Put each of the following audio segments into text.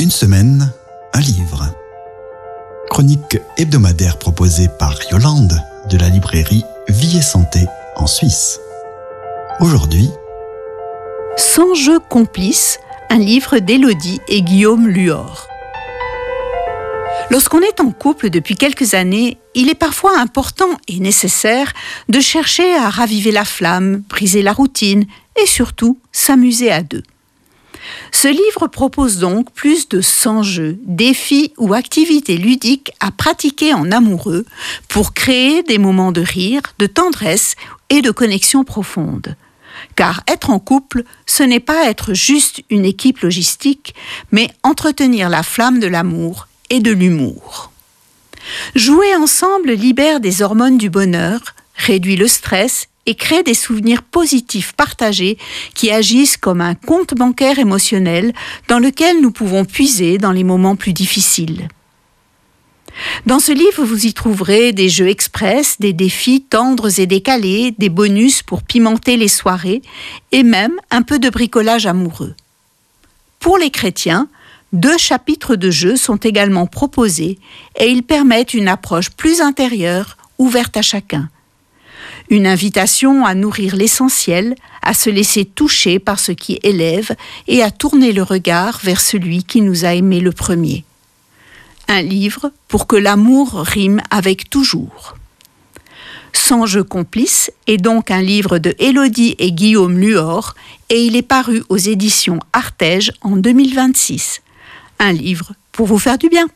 Une semaine, un livre. Chronique hebdomadaire proposée par Yolande de la librairie Vie et Santé en Suisse. Aujourd'hui, 100 jeux complices, un livre d'Élodie et Guillaume Luor. Lorsqu'on est en couple depuis quelques années, il est parfois important et nécessaire de chercher à raviver la flamme, briser la routine et surtout s'amuser à deux. Ce livre propose donc plus de 100 jeux, défis ou activités ludiques à pratiquer en amoureux pour créer des moments de rire, de tendresse et de connexion profonde. Car être en couple, ce n'est pas être juste une équipe logistique, mais entretenir la flamme de l'amour et de l'humour. Jouer ensemble libère des hormones du bonheur, réduit le stress et crée des souvenirs positifs partagés qui agissent comme un compte bancaire émotionnel dans lequel nous pouvons puiser dans les moments plus difficiles. Dans ce livre, vous y trouverez des jeux express, des défis tendres et décalés, des bonus pour pimenter les soirées et même un peu de bricolage amoureux. Pour les chrétiens, 2 chapitres de jeux sont également proposés et ils permettent une approche plus intérieure, ouverte à chacun. Une invitation à nourrir l'essentiel, à se laisser toucher par ce qui élève et à tourner le regard vers celui qui nous a aimés le premier. Un livre pour que l'amour rime avec toujours. 100 jeux complices est donc un livre de Élodie et Guillaume Luor et il est paru aux éditions Artege en 2026. Un livre pour vous faire du bien.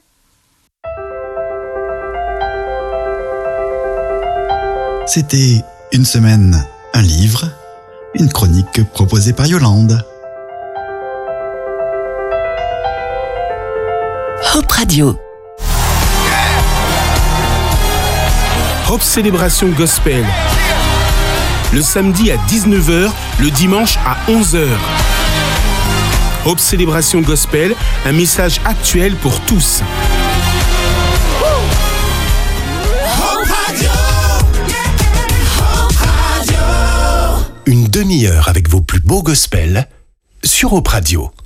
c'était Une semaine, un livre, une chronique proposée par Yolande. Hope Radio. Hope Célébration Gospel. Le samedi à 19h, le dimanche à 11h. Hope Célébration Gospel, un message actuel pour tous. Une demi-heure avec vos plus beaux gospels sur Hope Radio.